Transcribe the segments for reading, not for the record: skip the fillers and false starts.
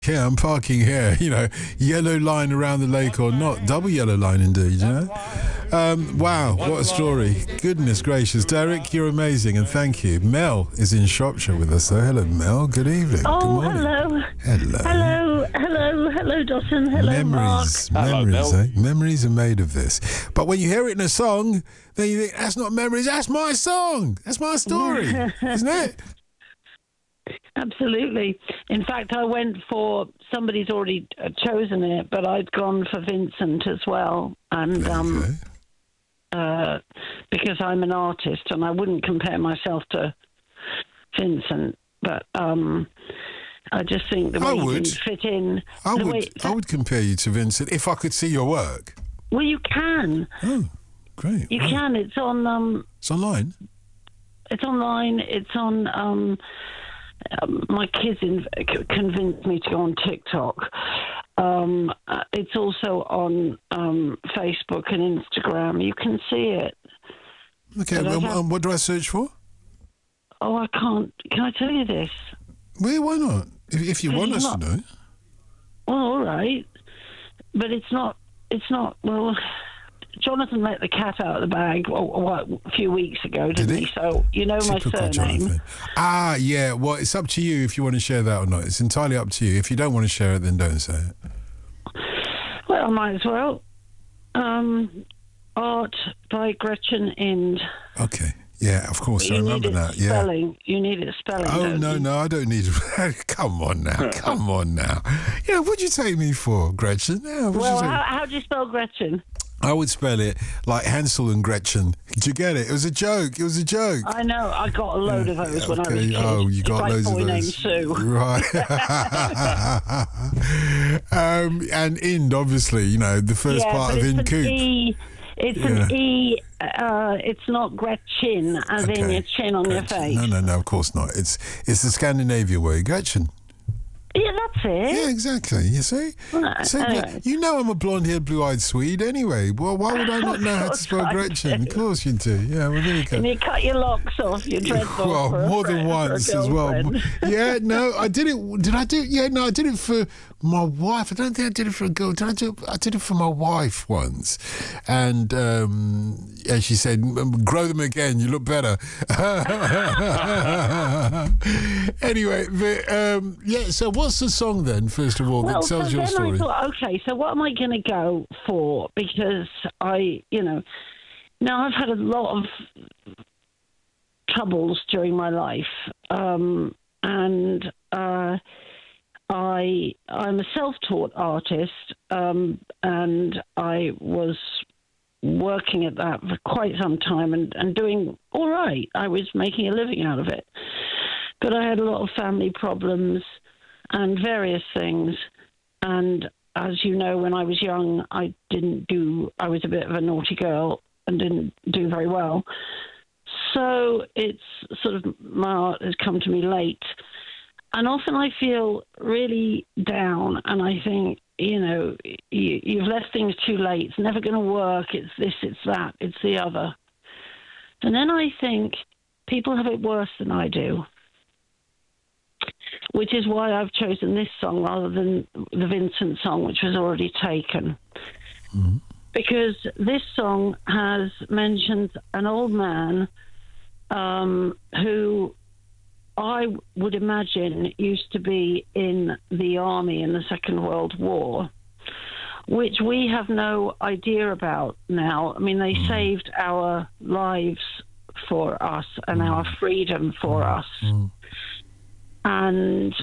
Yeah, I'm parking here, yellow line around the lake or not. Double yellow line indeed, Wow, what a story. Goodness gracious. Derek, you're amazing and thank you. Mel is in Shropshire with us, so hello, Mel. Good evening. Oh, good morning. Hello, Dawson. Hello, Memories, Mark. memories, Memories are made of this. But when you hear it in a song, then you think, that's not memories, that's my song. That's my story, isn't it? Absolutely. In fact, I went for somebody's already chosen it, but I'd gone for Vincent as well, and because I'm an artist and I wouldn't compare myself to Vincent, but I just think the way you can fit in. I would compare you to Vincent if I could see your work. Well, you can. Oh, great! You can. It's on. It's online. It's online. It's on. My kids convinced me to go on TikTok. It's also on Facebook and Instagram. You can see it. Okay, what do I search for? Oh, I can't. Can I tell you this? Well, why not? If you want us to know. Well, all right. But it's not, well, Jonathan let the cat out of the bag a few weeks ago, didn't he? So, my surname. Jonathan. Yeah. Well, it's up to you if you want to share that or not. It's entirely up to you. If you don't want to share it, then don't say it. Well, I might as well. Art by Gretchen Ind. Okay. Yeah, of course. I remember that. Spelling. Yeah. You need it spelling. Oh, no, I don't need it. Come on now. Yeah, what'd you take me for, Gretchen? Yeah, how do you spell Gretchen? I would spell it like Hansel and Gretchen. Did you get it? It was a joke. I know. I got a load of those when I was a kid. Oh, you got loads of those. Named Sue. Right. And Ind, obviously, the first part of Ind Coop. It's an E. It's not Gretchen, as in your chin on your face. No, of course not. It's the Scandinavia word, Gretchen. Yeah, that's it. Yeah, exactly. You see? Anyway. I'm a blonde-haired, blue-eyed Swede anyway. Well, why would I not know how to spell Gretchen? Of course you do. Yeah, well, there you go. And you cut your locks off, your dreads off. Well, more than once as well. Yeah, no, I did it. Did I do it? Yeah, no, I did it for my wife. I don't think I did it for a girl. I did it for my wife once. And she said, grow them again, you look better. Anyway, so what's the song then, first of all, that tells your story? I thought, okay, so what am I going to go for? Because now I've had a lot of troubles during my life, and I'm a self-taught artist, and I was working at that for quite some time and doing all right. I was making a living out of it. But I had a lot of family problems and various things. And as you know, when I was young, I was a bit of a naughty girl and didn't do very well. So it's sort of, my art has come to me late. And often I feel really down and I think, you've left things too late. It's never going to work. It's this, it's that, it's the other. And then I think people have it worse than I do, which is why I've chosen this song rather than the Vincent song, which was already taken. Mm-hmm. Because this song has mentioned an old man who I would imagine used to be in the army in the Second World War, which we have no idea about now. I mean, they saved our lives for us and our freedom for us. And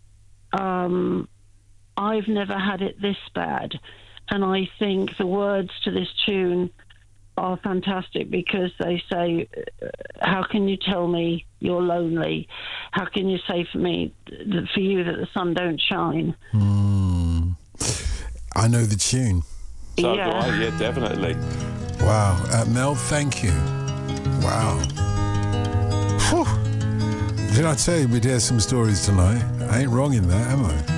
I've never had it this bad. And I think the words to this tune are fantastic because they say, how can you tell me you're lonely? How can you say for me, for you, that the sun don't shine? I know the tune. So do I, yeah, definitely. Wow. Mel, thank you. Wow. Whew. Did I tell you we'd hear some stories tonight? I ain't wrong in that, am I?